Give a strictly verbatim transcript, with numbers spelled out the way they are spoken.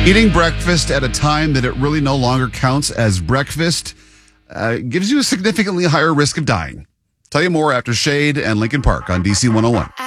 Eating breakfast at a time that it really no longer counts as breakfast uh, gives you a significantly higher risk of dying. Tell you more after Shade and Lincoln Park on D C one oh one.